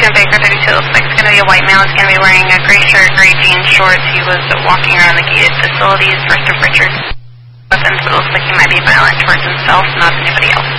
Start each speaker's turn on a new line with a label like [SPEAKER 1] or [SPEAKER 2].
[SPEAKER 1] Tim Baker, 32. It looks like it's going to be a white male. He's going to be wearing a gray shirt, gray jeans, shorts. He was walking around the gated facilities. First of Richard. Weapons, but it looks like he might be violent towards himself, not anybody else.